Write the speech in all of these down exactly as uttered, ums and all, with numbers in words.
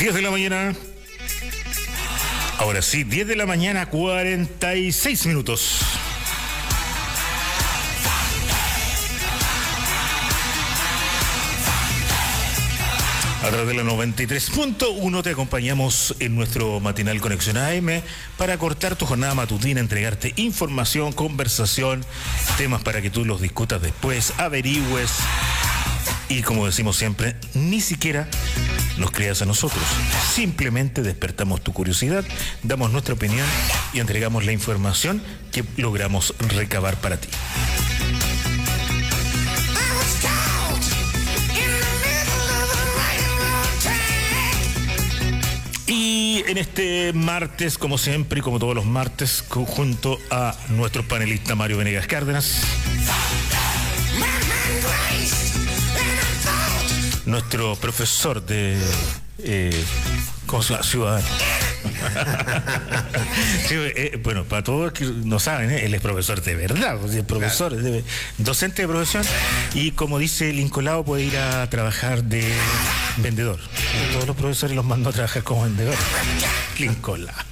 diez de la mañana. Ahora sí, diez de la mañana, cuarenta y seis minutos. A través de la noventa y tres punto uno te acompañamos en nuestro matinal Conexión A M para cortar tu jornada matutina, entregarte información, conversación, temas para que tú los discutas después, averigües y, como decimos siempre, ni siquiera nos creas a nosotros. Simplemente despertamos tu curiosidad, damos nuestra opinión y entregamos la información que logramos recabar para ti. Y en este martes, como siempre y como todos los martes, junto a nuestro panelista Mario Venegas Cárdenas, nuestro profesor de eh, ¿cómo se llama? Ciudadano. Sí, eh, bueno, para todos que no saben, eh, él es profesor de verdad, es profesor, claro. de, docente de profesión, y como dice Lincoln Lao, puede ir a trabajar de vendedor. Todos los profesores los mandó a trabajar como vendedor. Lincoln Lao.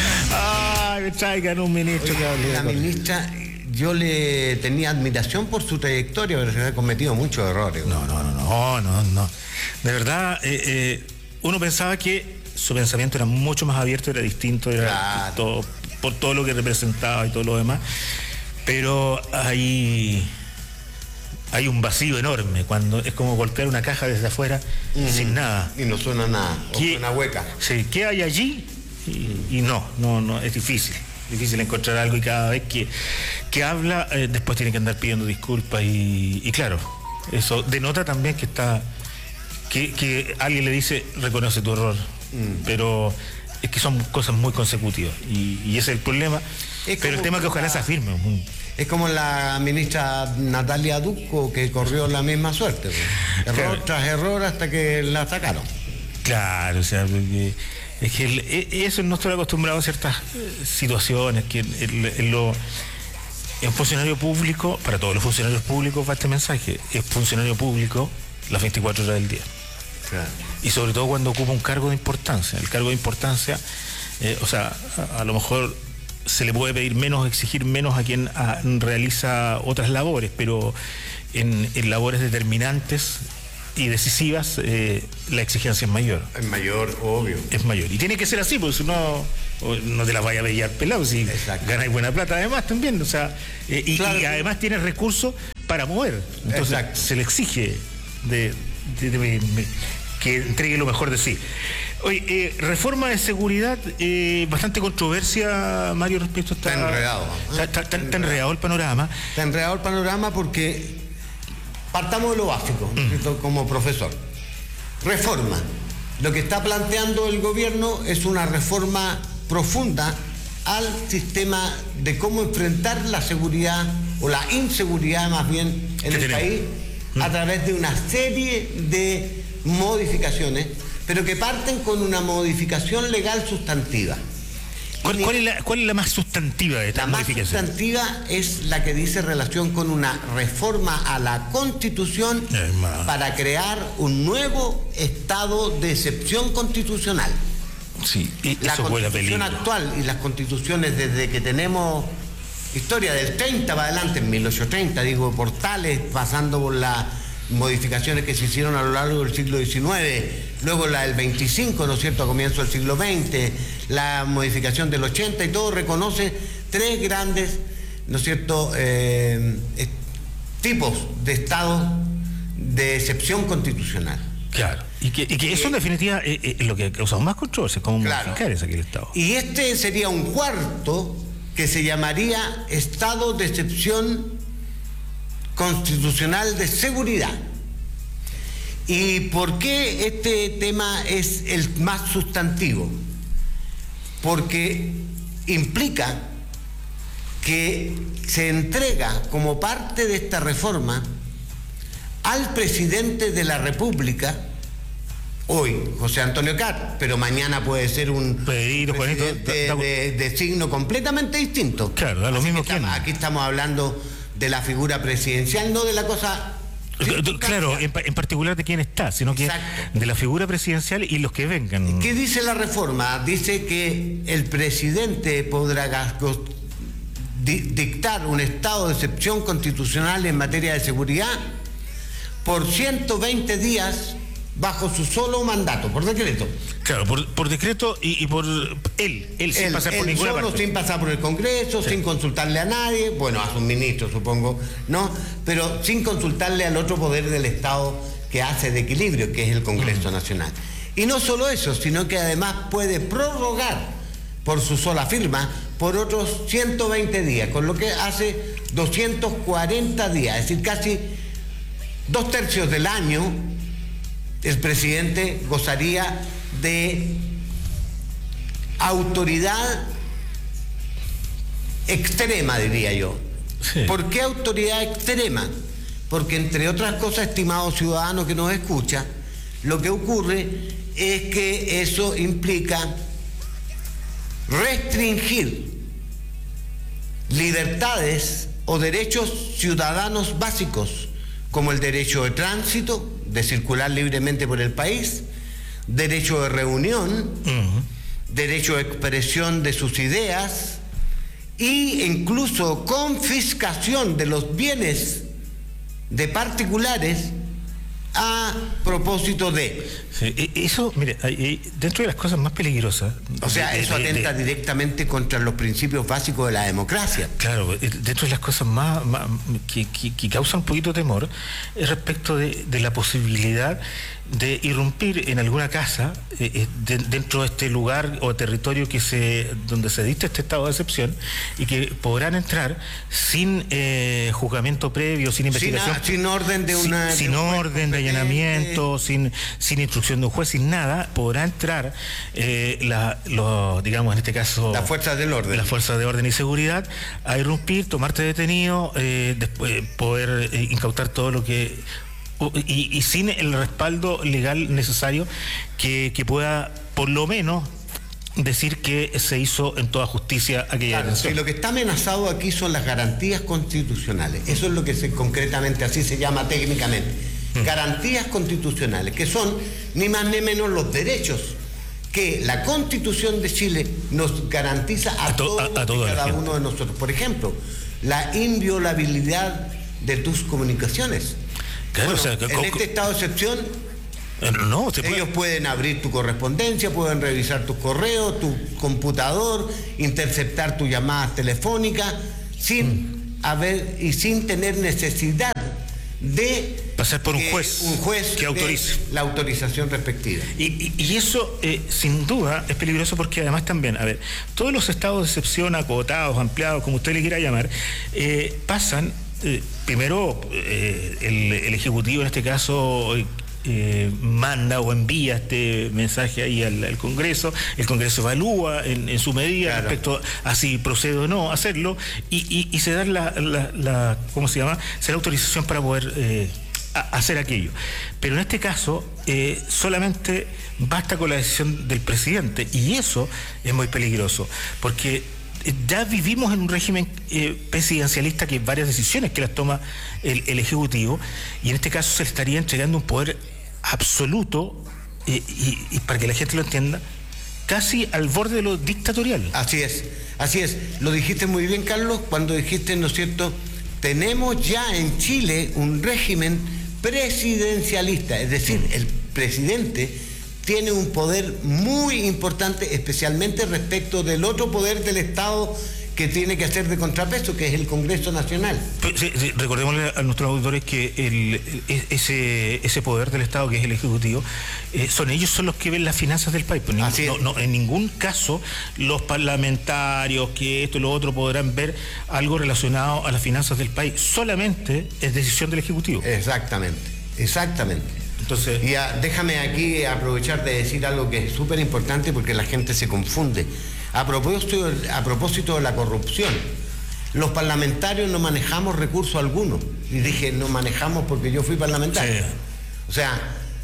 Ay, me traigan un ministro. Oiga, que hable. La ministra, yo le tenía admiración por su trayectoria, pero se ha cometido muchos errores. No, no, no, no, no, no. De verdad, eh, eh, uno pensaba que su pensamiento era mucho más abierto, era distinto, era claro. todo, por todo lo que representaba y todo lo demás, pero hay, hay un vacío enorme, cuando es como golpear una caja desde afuera, uh-huh. sin nada. Y no suena nada, o suena hueca. Sí, ¿qué hay allí? Y, y no, no, no, es difícil. Difícil encontrar algo, y cada vez que, que habla, eh, después tiene que andar pidiendo disculpas y, y claro, eso denota también que está, que, que alguien le dice, reconoce tu error. Mm. Pero es que son cosas muy consecutivas y, y ese es el problema. Es pero el tema es que ojalá la, se afirme. Es como la ministra Natalia Ducco, que corrió la misma suerte, pues. Error claro. tras error hasta que la sacaron. Claro, o sea, porque es que el, eso no estoy acostumbrado a ciertas situaciones que el, el, el, lo, en funcionario público, para todos los funcionarios públicos va este mensaje, es funcionario público las veinticuatro horas del día. Claro. Y sobre todo cuando ocupa un cargo de importancia. El cargo de importancia, eh, o sea, a, a lo mejor se le puede pedir menos, exigir menos a quien a, realiza otras labores, pero en, en labores determinantes y decisivas, eh, la exigencia es mayor. Es mayor, obvio. Es mayor. Y tiene que ser así, porque si no, no te las vaya a bellar pelado, si ganáis buena plata además también, o sea, eh, y, claro. y además tienes recursos para mover. Entonces Exacto. se le exige de... de, de, de, de que entregue lo mejor de sí. Oye, eh, reforma de seguridad, eh, bastante controversia, Mario, respecto a esta... Está enredado. Está, está, está, está enredado el panorama. Está enredado el panorama porque partamos de lo básico, mm. como profesor. Reforma. Lo que está planteando el gobierno es una reforma profunda al sistema de cómo enfrentar la seguridad, o la inseguridad más bien, en el tenemos? país, mm. a través de una serie de modificaciones, pero que parten con una modificación legal sustantiva. ¿Cuál, cuál, es, la, cuál es la más sustantiva de esta modificación? La más sustantiva es la que dice relación con una reforma a la Constitución para crear un nuevo estado de excepción constitucional. Sí, y la eso Constitución actual y las constituciones desde que tenemos historia del treinta para adelante, en mil ochocientos treinta, digo, Portales, pasando por la modificaciones que se hicieron a lo largo del siglo diecinueve, luego la del veinticinco, ¿no es cierto?, a comienzo del siglo veinte, la modificación del ochenta, y todo reconoce tres grandes, ¿no es cierto?, eh, tipos de estados de excepción constitucional. Claro, y que, y que eso en definitiva es, es lo que causa más controversia, cómo claro. modificar ese aquel estado. Y este sería un cuarto que se llamaría estado de excepción constitucional de seguridad. ¿Y por qué este tema es el más sustantivo? Porque implica que se entrega como parte de esta reforma al presidente de la República, hoy José Antonio Cat, pero mañana puede ser un Pedrito, presidente Juanito, de, de, de signo completamente distinto. Claro, da lo mismo que aquí estamos hablando de la figura presidencial, no de la cosa Claro, en, en particular de quién está, sino que Exacto. de la figura presidencial y los que vengan. ¿Qué dice la reforma? Dice que el presidente podrá dictar un estado de excepción constitucional en materia de seguridad por ciento veinte días bajo su solo mandato, por decreto. Claro, por, por decreto y, y por él, él, él sin pasar él por ninguna solo, parte. Sin pasar por el Congreso, sí. sin consultarle a nadie, bueno, a sus ministros supongo, ¿no? Pero sin consultarle al otro poder del Estado que hace de equilibrio, que es el Congreso mm. Nacional. Y no solo eso, sino que además puede prorrogar por su sola firma por otros ciento veinte días, con lo que hace doscientos cuarenta días, es decir, casi dos tercios del año el presidente gozaría de autoridad extrema, diría yo. Sí. ¿Por qué autoridad extrema? Porque, entre otras cosas, estimados ciudadanos que nos escuchan, lo que ocurre es que eso implica restringir libertades o derechos ciudadanos básicos, como el derecho de tránsito, de circular libremente por el país, derecho de reunión, uh-huh. derecho de expresión de sus ideas e incluso confiscación de los bienes de particulares a propósito de... Sí, eso, mire, dentro de las cosas más peligrosas... O sea, de, eso de, atenta de, directamente contra los principios básicos de la democracia. Claro, dentro de las cosas más, más que, que, que causan un poquito de temor es respecto de, de la posibilidad de irrumpir en alguna casa eh, de, dentro de este lugar o territorio que se donde se dicta este estado de excepción y que podrán entrar sin eh, juzgamiento previo, sin investigación, sin, sin orden de una sin, sin de orden de allanamiento, sin sin instrucción de un juez, sin nada, podrá entrar eh, la, los, digamos en este caso las fuerzas del orden, las fuerzas de orden y seguridad a irrumpir, tomarte detenido, eh, después poder eh, incautar todo lo que Y, y sin el respaldo legal necesario que, que pueda, por lo menos, decir que se hizo en toda justicia aquella claro, detención. Sí, lo que está amenazado aquí son las garantías constitucionales. Eso es lo que se, concretamente así se llama técnicamente. Mm. Garantías constitucionales, que son ni más ni menos los derechos que la Constitución de Chile nos garantiza a, a, to, todos a, a y cada uno de nosotros. Por ejemplo, la inviolabilidad de tus comunicaciones. Claro, bueno, o sea, en con, este estado de excepción, no, ellos puede... pueden abrir tu correspondencia, pueden revisar tus correos, tu computador, interceptar tus llamadas telefónicas, sin mm. haber y sin tener necesidad de pasar por un juez, un juez que autorice la autorización respectiva. Y, y, y eso, eh, sin duda, es peligroso porque además también, a ver, todos los estados de excepción acotados, ampliados, como usted le quiera llamar, eh, pasan... Eh, primero, eh, el, el Ejecutivo en este caso eh, manda o envía este mensaje ahí al, al Congreso, el Congreso evalúa en, en su medida claro. respecto a si procede o no hacerlo y, y, y se da la, la, la, ¿cómo se llama? Se da autorización para poder eh, a, hacer aquello. Pero en este caso eh, solamente basta con la decisión del presidente y eso es muy peligroso porque ya vivimos en un régimen eh, presidencialista que hay varias decisiones que las toma el, el Ejecutivo y en este caso se le estaría entregando un poder absoluto eh, y, y para que la gente lo entienda casi al borde de lo dictatorial. Así es, así es. Lo dijiste muy bien, Carlos, cuando dijiste, ¿no es cierto? Tenemos ya en Chile un régimen presidencialista, es decir, el presidente tiene un poder muy importante, especialmente respecto del otro poder del Estado que tiene que hacer de contrapeso, que es el Congreso Nacional. Sí, sí, recordémosle a nuestros auditores que el, ese, ese poder del Estado, que es el Ejecutivo, eh, son ellos son los que ven las finanzas del país. Pues Así no, no, en ningún caso los parlamentarios, que esto y lo otro, podrán ver algo relacionado a las finanzas del país. Solamente es decisión del Ejecutivo. Exactamente, exactamente. Entonces, y a, déjame aquí aprovechar de decir algo que es súper importante porque la gente se confunde. A propósito, a propósito de la corrupción, los parlamentarios no manejamos recursos alguno. Y dije, no manejamos porque yo fui parlamentario. Sí. O sea,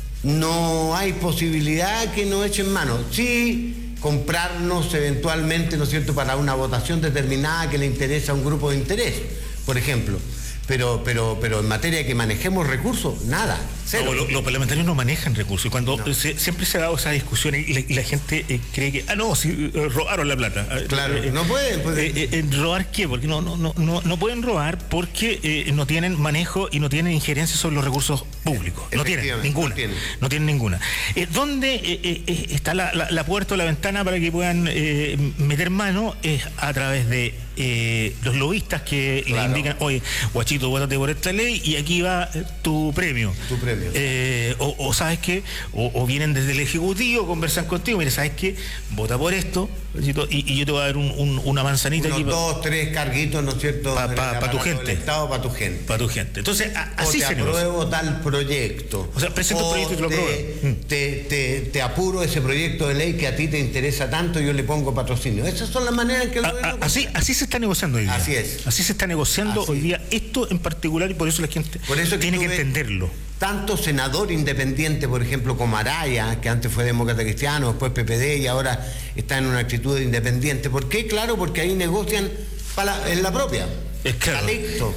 no hay posibilidad que nos echen mano. Sí, comprarnos eventualmente, ¿no es cierto?, para una votación determinada que le interesa a un grupo de interés, por ejemplo. Pero, pero, pero en materia de que manejemos recursos, nada. Cero. No, los, los parlamentarios no manejan recursos. Y cuando no. se, siempre se ha dado esa discusión y la, y la gente eh, cree que, ah, no, si eh, robaron la plata. Claro, eh, no pueden. pueden. Eh, eh, ¿Robar qué? Porque no, no, no, no, no pueden robar porque eh, no tienen manejo y no tienen injerencia sobre los recursos públicos. No tienen ninguna. No tienen, no tienen ninguna. Eh, ¿Dónde eh, eh, está la, la, la puerta o la ventana para que puedan eh, meter mano? Es a través de eh, los lobistas que claro. le indican, oye, guachito, votate por esta ley y aquí va tu premio. Tu premio. Eh, o, o sabes qué, o, o vienen desde el Ejecutivo, conversan contigo, mire, ¿sabes qué? Vota por esto, y, y yo te voy a dar un, un, una manzanita Unos aquí. Dos, pa, tres carguitos, ¿no es cierto? Para pa, pa tu gente. Estado, para tu gente. Para tu gente. Entonces, a, así o te se apruebo negocia. tal proyecto. O sea, presento un proyecto y te lo apruebo. Te, te, te, te apuro ese proyecto de ley que a ti te interesa tanto y yo le pongo patrocinio. Esas son las maneras en que... A, a, así, así se está negociando hoy día. Así es. Así se está negociando así. hoy día esto en particular y por eso la gente por eso que tiene que entenderlo. Tanto senador independiente, por ejemplo, como Araya, que antes fue demócrata cristiano, después P P D y ahora está en una actitud de independiente. ¿Por qué? Claro, porque ahí negocian para, en la propia. Es claro. Electo.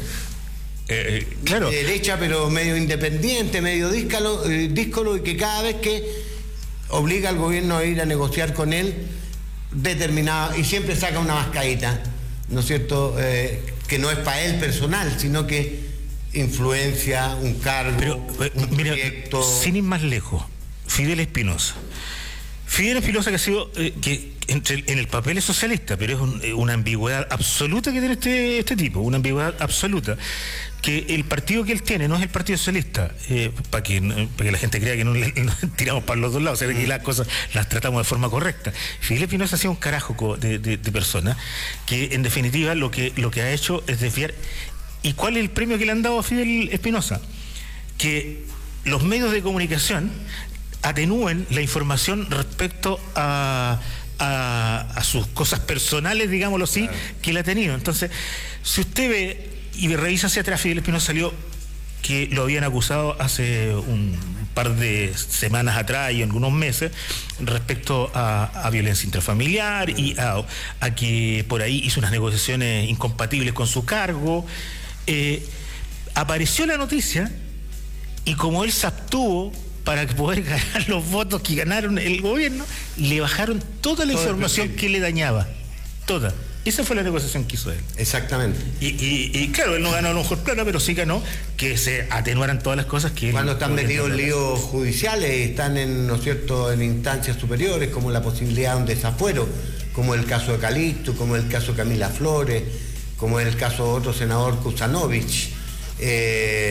Eh, eh, claro. De derecha, pero medio independiente, medio díscolo, eh, díscolo, y que cada vez que obliga al gobierno a ir a negociar con él, determinado, y siempre saca una mascadita, ¿no es cierto?, eh, que no es para él personal, sino que influencia, un cargo, pero, eh, un mira, proyecto. Sin ir más lejos, Fidel Espinosa. Fidel Espinosa que ha sido, eh, que entre, en el papel es socialista, pero es un, eh, una ambigüedad absoluta que tiene este, este tipo, una ambigüedad absoluta. Que el partido que él tiene no es el Partido Socialista, eh, para que, para que la gente crea que no le no tiramos para los dos lados, o sea, que las cosas las tratamos de forma correcta. Fidel Espinosa ha sido un carajo de, de, de persona que en definitiva lo que, lo que ha hecho es desviar. ¿Y cuál es el premio que le han dado a Fidel Espinosa? Que los medios de comunicación atenúen la información respecto a, a, a sus cosas personales, digámoslo así, claro, que él ha tenido. Entonces, si usted ve y revisa hacia atrás, Fidel Espinosa salió que lo habían acusado hace un par de semanas atrás y algunos meses respecto a, a violencia intrafamiliar y a, a que por ahí hizo unas negociaciones incompatibles con su cargo. Eh, apareció la noticia y como él se abstuvo para poder ganar los votos que ganaron el gobierno, le bajaron toda la Todo información que le dañaba, toda. Esa fue la negociación que hizo él. Exactamente. Y, y, y claro, él no ganó a lo mejor plata, pero sí ganó que se atenuaran todas las cosas que... Cuando están metidos en líos judiciales, están en, ¿no es cierto?, en instancias superiores, como la posibilidad de un desafuero, como el caso de Calixto, como el caso de Camila Flores, como el caso de otro senador Kusanovich. Eh,